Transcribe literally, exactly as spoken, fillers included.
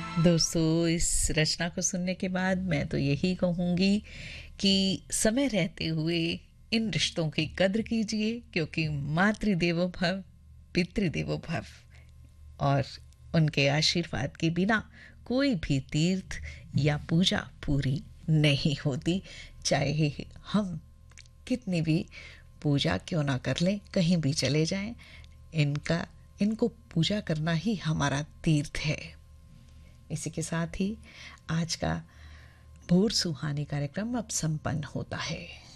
दोस्तों, इस रचना को सुनने के बाद मैं तो यही कहूँगी कि समय रहते हुए इन रिश्तों की कद्र कीजिए, क्योंकि मातृदेवो भव, पितृदेवो भव, और उनके आशीर्वाद के बिना कोई भी तीर्थ या पूजा पूरी नहीं होती। चाहे हम कितनी भी पूजा क्यों ना कर लें, कहीं भी चले जाएं, इनका इनको पूजा करना ही हमारा तीर्थ है। इसी के साथ ही आज का भोर सुहानी कार्यक्रम अब संपन्न होता है।